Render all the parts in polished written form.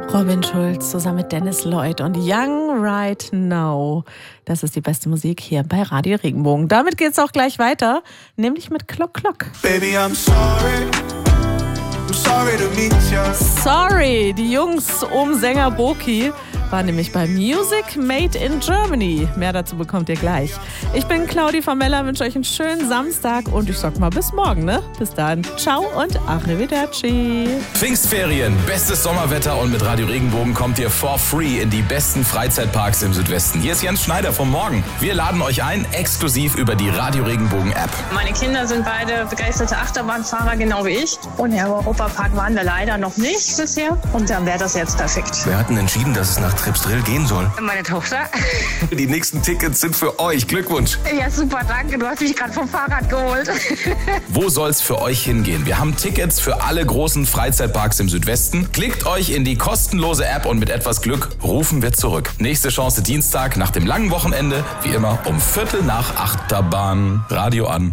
Robin Schulz zusammen mit Dennis Lloyd und Young Right Now. Das ist die beste Musik hier bei Radio Regenbogen. Damit geht's auch gleich weiter, nämlich mit Klock Klock. Baby, I'm sorry. I'm sorry to meet you. Sorry, die Jungs um Sänger Boki war nämlich bei Music Made in Germany. Mehr dazu bekommt ihr gleich. Ich bin Claudi Famella, wünsche euch einen schönen Samstag und ich sag mal bis morgen, ne? Bis dann. Ciao und arrivederci. Pfingstferien, bestes Sommerwetter und mit Radio Regenbogen kommt ihr for free in die besten Freizeitparks im Südwesten. Hier ist Jens Schneider vom Morgen. Wir laden euch ein, exklusiv über die Radio Regenbogen App. Meine Kinder sind beide begeisterte Achterbahnfahrer, genau wie ich. Und im Europapark waren wir leider noch nicht bisher. Und dann wäre das jetzt perfekt. Wir hatten entschieden, dass es nach Trips Drill gehen soll. Meine Tochter. Die nächsten Tickets sind für euch. Glückwunsch. Ja, super, danke. Du hast mich gerade vom Fahrrad geholt. Wo soll's für euch hingehen? Wir haben Tickets für alle großen Freizeitparks im Südwesten. Klickt euch in die kostenlose App und mit etwas Glück rufen wir zurück. Nächste Chance Dienstag nach dem langen Wochenende. Wie immer um 7:45 Achterbahn. Radio an.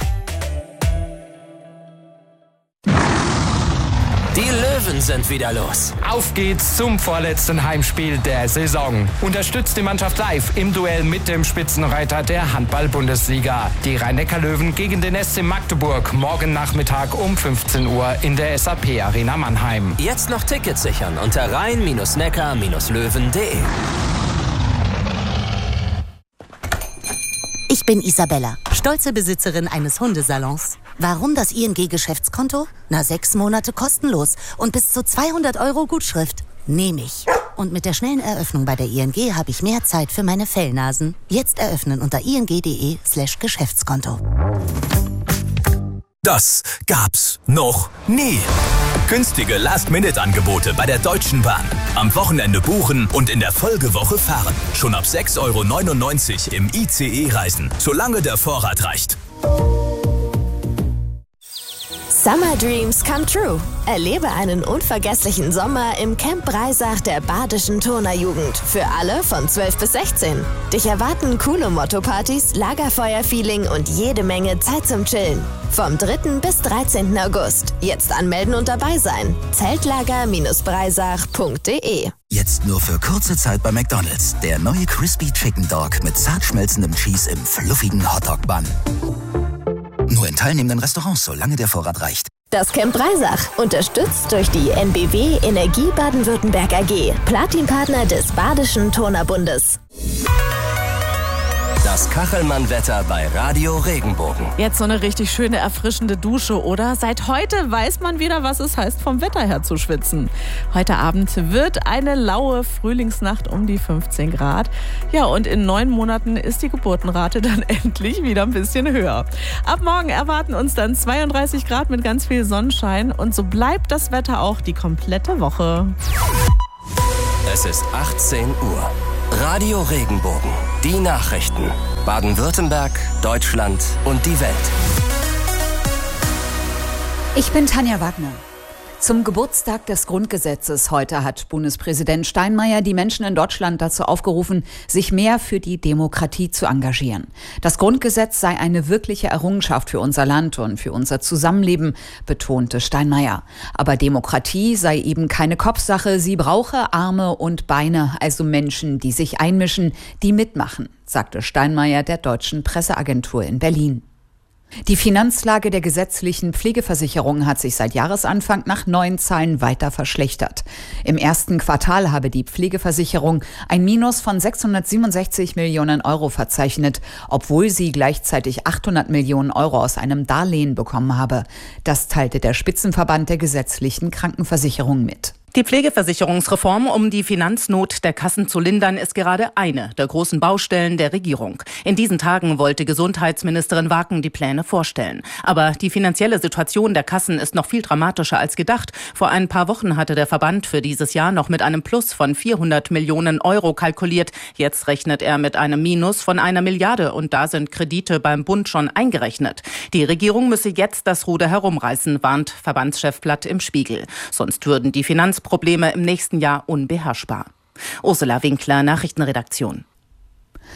Die Löwen sind wieder los. Auf geht's zum vorletzten Heimspiel der Saison. Unterstützt die Mannschaft live im Duell mit dem Spitzenreiter der Handball-Bundesliga. Die Rhein-Neckar-Löwen gegen den SC Magdeburg. Morgen Nachmittag um 15 Uhr in der SAP-Arena Mannheim. Jetzt noch Tickets sichern unter rhein-neckar-löwen.de. Ich bin Isabella, stolze Besitzerin eines Hundesalons. Warum das ING-Geschäftskonto? 6 Monate kostenlos und bis zu 200 € Gutschrift. Nehme ich. Und mit der schnellen Eröffnung bei der ING habe ich mehr Zeit für meine Fellnasen. Jetzt eröffnen unter ing.de/Geschäftskonto. Das gab's noch nie. Günstige Last-Minute-Angebote bei der Deutschen Bahn. Am Wochenende buchen und in der Folgewoche fahren. Schon ab 6,99 € im ICE reisen, solange der Vorrat reicht. Summer Dreams come true. Erlebe einen unvergesslichen Sommer im Camp Breisach der Badischen Turnerjugend. Für alle von 12 bis 16. Dich erwarten coole Motto-Partys, Lagerfeuer-Feeling und jede Menge Zeit zum Chillen. Vom 3. bis 13. August. Jetzt anmelden und dabei sein. Zeltlager-breisach.de. Jetzt nur für kurze Zeit bei McDonald's. Der neue Crispy Chicken Dog mit zart schmelzendem Cheese im fluffigen Hotdog-Bun. Nur in teilnehmenden Restaurants, solange der Vorrat reicht. Das Camp Breisach, unterstützt durch die NBW Energie Baden-Württemberg AG, Platinpartner des Badischen Turnerbundes. Das Kachelmann-Wetter bei Radio Regenbogen. Jetzt so eine richtig schöne, erfrischende Dusche, oder? Seit heute weiß man wieder, was es heißt, vom Wetter her zu schwitzen. Heute Abend wird eine laue Frühlingsnacht um die 15 Grad. Ja, und in 9 Monaten ist die Geburtenrate dann endlich wieder ein bisschen höher. Ab morgen erwarten uns dann 32 Grad mit ganz viel Sonnenschein. Und so bleibt das Wetter auch die komplette Woche. Es ist 18 Uhr. Radio Regenbogen. Die Nachrichten. Baden-Württemberg, Deutschland und die Welt. Ich bin Tanja Wagner. Zum Geburtstag des Grundgesetzes heute hat Bundespräsident Steinmeier die Menschen in Deutschland dazu aufgerufen, sich mehr für die Demokratie zu engagieren. Das Grundgesetz sei eine wirkliche Errungenschaft für unser Land und für unser Zusammenleben, betonte Steinmeier. Aber Demokratie sei eben keine Kopfsache, sie brauche Arme und Beine, also Menschen, die sich einmischen, die mitmachen, sagte Steinmeier der Deutschen Presseagentur in Berlin. Die Finanzlage der gesetzlichen Pflegeversicherung hat sich seit Jahresanfang nach neuen Zahlen weiter verschlechtert. Im ersten Quartal habe die Pflegeversicherung ein Minus von 667 Millionen € verzeichnet, obwohl sie gleichzeitig 800 Millionen € aus einem Darlehen bekommen habe. Das teilte der Spitzenverband der gesetzlichen Krankenversicherung mit. Die Pflegeversicherungsreform, um die Finanznot der Kassen zu lindern, ist gerade eine der großen Baustellen der Regierung. In diesen Tagen wollte Gesundheitsministerin Waken die Pläne vorstellen. Aber die finanzielle Situation der Kassen ist noch viel dramatischer als gedacht. Vor ein paar Wochen hatte der Verband für dieses Jahr noch mit einem Plus von 400 Millionen € kalkuliert. Jetzt rechnet er mit einem Minus von 1 Milliarde und da sind Kredite beim Bund schon eingerechnet. Die Regierung müsse jetzt das Ruder herumreißen, warnt Verbandschef Blatt im Spiegel. Sonst würden die Finanzprobleme im nächsten Jahr unbeherrschbar. Ursula Winkler, Nachrichtenredaktion.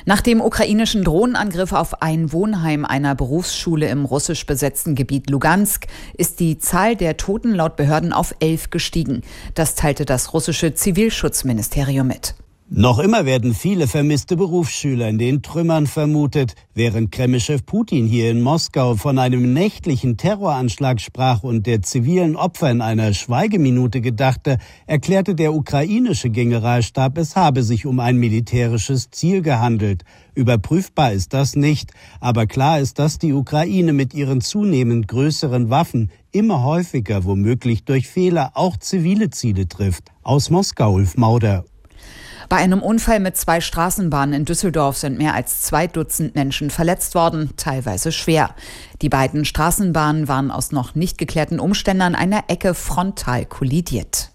Nach dem ukrainischen Drohnenangriff auf ein Wohnheim einer Berufsschule im russisch besetzten Gebiet Lugansk ist die Zahl der Toten laut Behörden auf 11 gestiegen. Das teilte das russische Zivilschutzministerium mit. Noch immer werden viele vermisste Berufsschüler in den Trümmern vermutet. Während Kremlchef Putin hier in Moskau von einem nächtlichen Terroranschlag sprach und der zivilen Opfer in einer Schweigeminute gedachte, erklärte der ukrainische Generalstab, es habe sich um ein militärisches Ziel gehandelt. Überprüfbar ist das nicht, aber klar ist, dass die Ukraine mit ihren zunehmend größeren Waffen immer häufiger, womöglich durch Fehler, auch zivile Ziele trifft. Aus Moskau, Ulf Mauder. Bei einem Unfall mit 2 Straßenbahnen in Düsseldorf sind mehr als 2 Dutzend Menschen verletzt worden, teilweise schwer. Die beiden Straßenbahnen waren aus noch nicht geklärten Umständen an einer Ecke frontal kollidiert.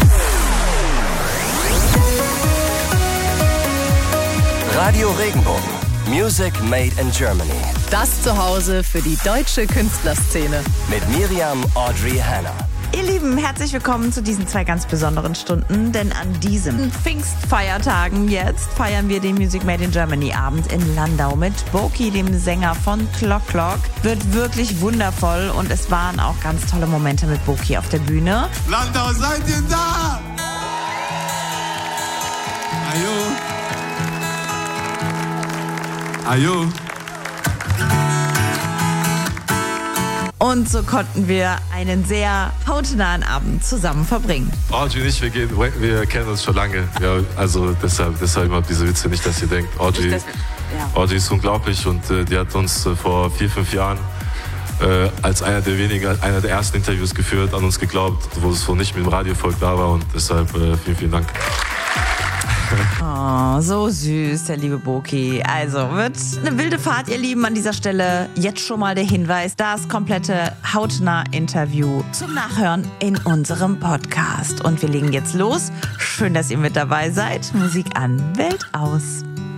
Radio Regenbogen. Music made in Germany. Das Zuhause für die deutsche Künstlerszene. Mit Miriam Audrey Hanna. Ihr Lieben, herzlich willkommen zu diesen 2 ganz besonderen Stunden, denn an diesen Pfingstfeiertagen jetzt feiern wir den Music Made in Germany Abend in Landau mit Boki, dem Sänger von Clock Clock. Wird wirklich wundervoll und es waren auch ganz tolle Momente mit Boki auf der Bühne. Landau, seid ihr da? Ajo. Ajo. Und so konnten wir einen sehr hautnahen Abend zusammen verbringen. Audrey und ich, wir kennen uns schon lange. Ja, also deshalb überhaupt diese Witze, nicht, dass ihr denkt, Audrey ist unglaublich und die hat uns vor 4-5 Jahren als einer der ersten Interviews geführt, an uns geglaubt, wo es noch nicht mit dem Radiovolk da war und deshalb vielen, vielen Dank. Oh, so süß, der liebe Boki. Also, wird eine wilde Fahrt, ihr Lieben. An dieser Stelle jetzt schon mal der Hinweis, das komplette Hautnah-Interview zum Nachhören in unserem Podcast. Und wir legen jetzt los. Schön, dass ihr mit dabei seid. Musik an, Welt aus.